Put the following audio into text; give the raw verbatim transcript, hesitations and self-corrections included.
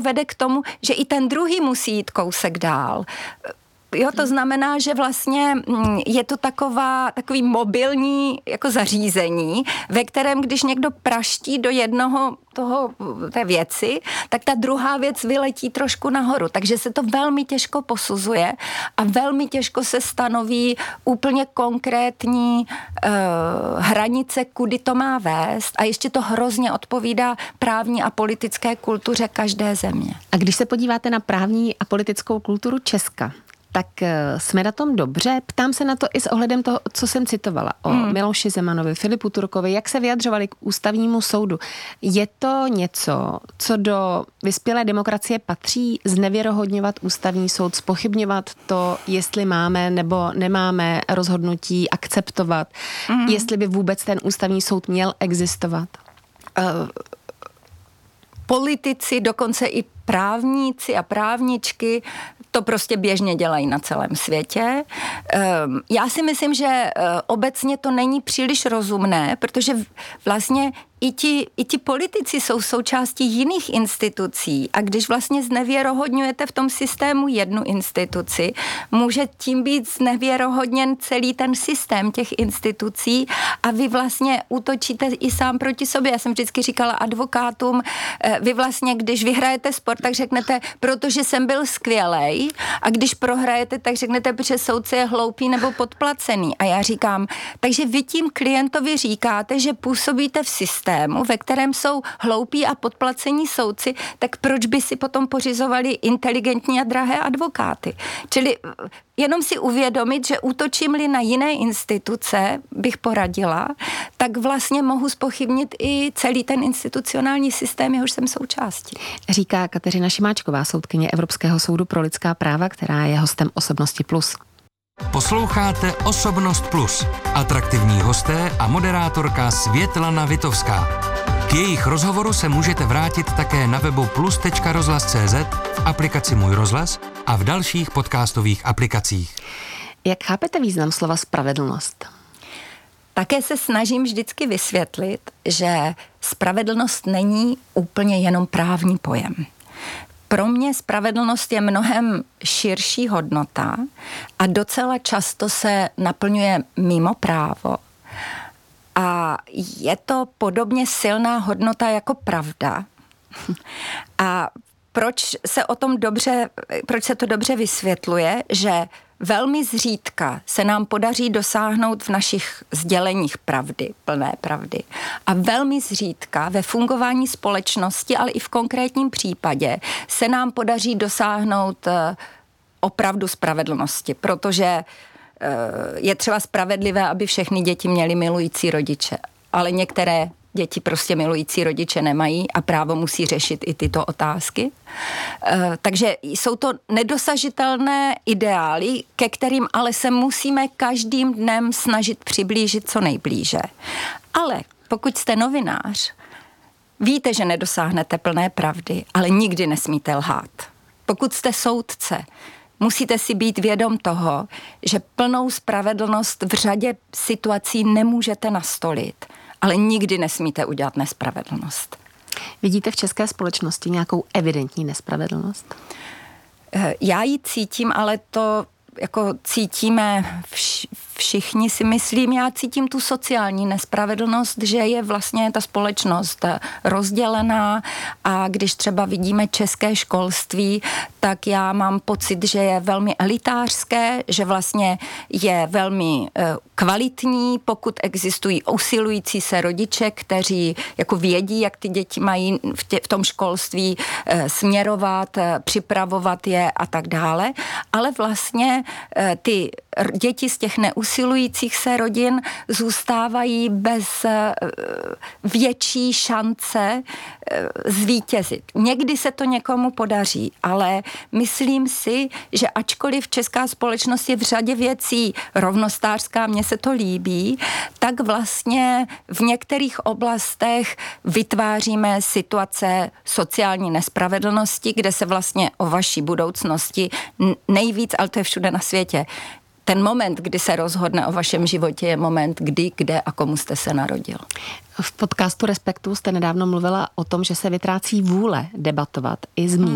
vede k tomu, že i ten druhý musí jít kousek dál. Jo, to znamená, že vlastně je to taková, takový mobilní jako zařízení, ve kterém, když někdo praští do jednoho toho, té věci, tak ta druhá věc vyletí trošku nahoru. Takže se to velmi těžko posuzuje a velmi těžko se stanoví úplně konkrétní uh, hranice, kudy to má vést, a ještě to hrozně odpovídá právní a politické kultuře každé země. A když se podíváte na právní a politickou kulturu Česka, tak jsme na tom dobře. Ptám se na to i s ohledem toho, co jsem citovala o hmm. Miloši Zemanovi, Filipu Turkovi, jak se vyjadřovali k ústavnímu soudu. Je to něco, co do vyspělé demokracie patří, znevěrohodňovat ústavní soud, zpochybňovat to, jestli máme nebo nemáme rozhodnutí akceptovat, hmm. jestli by vůbec ten ústavní soud měl existovat? Uh, politici, dokonce i právníci a právničky to prostě běžně dělají na celém světě. Já si myslím, že obecně to není příliš rozumné, protože vlastně i ti, i ti politici jsou součástí jiných institucí a když vlastně znevěrohodňujete v tom systému jednu instituci, může tím být znevěrohodněn celý ten systém těch institucí a vy vlastně útočíte i sám proti sobě. Já jsem vždycky říkala advokátům, vy vlastně, když vyhrajete spor, tak řeknete, protože jsem byl skvělej, a když prohrajete, tak řeknete, protože soudce je hloupý nebo podplacený. A já říkám, takže vy tím klientovi říkáte, že působíte v systému, ve kterém jsou hloupí a podplacení soudci, tak proč by si potom pořizovali inteligentní a drahé advokáty? Čili jenom si uvědomit, že útočím-li na jiné instituce, bych poradila, tak vlastně mohu zpochybnit i celý ten institucionální systém, jehož jsem součástí. Říká Kateřina Šimáčková, soudkyně Evropského soudu pro lidská práva, která je hostem Osobnosti plus. Posloucháte Osobnost plus. Atraktivní hosté a moderátorka Světlana Vitovská. K jejich rozhovoru se můžete vrátit také na webu plus tečka rozhlas tečka cé zet, v aplikaci Můj rozhlas a v dalších podcastových aplikacích. Jak chápete význam slova spravedlnost? Také se snažím vždycky vysvětlit, že spravedlnost není úplně jenom právní pojem. Pro mě spravedlnost je mnohem širší hodnota a docela často se naplňuje mimo právo. A je to podobně silná hodnota jako pravda. A proč se o tom dobře, proč se to dobře vysvětluje, že velmi zřídka se nám podaří dosáhnout v našich sděleních pravdy, plné pravdy. A velmi zřídka ve fungování společnosti, ale i v konkrétním případě se nám podaří dosáhnout opravdu spravedlnosti, protože je třeba spravedlivé, aby všechny děti měly milující rodiče, ale některé děti prostě milující rodiče nemají a právo musí řešit i tyto otázky. E, takže jsou to nedosažitelné ideály, ke kterým ale se musíme každým dnem snažit přiblížit co nejblíže. Ale pokud jste novinář, víte, že nedosáhnete plné pravdy, ale nikdy nesmíte lhát. Pokud jste soudce, musíte si být vědom toho, že plnou spravedlnost v řadě situací nemůžete nastolit, ale nikdy nesmíte udělat nespravedlnost. Vidíte v české společnosti nějakou evidentní nespravedlnost? Já ji cítím, ale to jako cítíme vš- všichni, si myslím. Já cítím tu sociální nespravedlnost, že je vlastně ta společnost rozdělená a když třeba vidíme české školství, tak já mám pocit, že je velmi elitářské, že vlastně je velmi kvalitní, pokud existují usilující se rodiče, kteří jako vědí, jak ty děti mají v, tě, v tom školství směrovat, připravovat je a tak dále, ale vlastně ty děti z těch neusilujících se rodin zůstávají bez větší šance zvítězit. Někdy se to někomu podaří, ale myslím si, že ačkoliv česká společnost je v řadě věcí rovnostářská, mně se to líbí, tak vlastně v některých oblastech vytváříme situace sociální nespravedlnosti, kde se vlastně o vaší budoucnosti nejvíc, ale to je všude na světě, ten moment, kdy se rozhodne o vašem životě, je moment, kdy, kde a komu jste se narodil. V podcastu Respektu jste nedávno mluvila o tom, že se vytrácí vůle debatovat i zmínit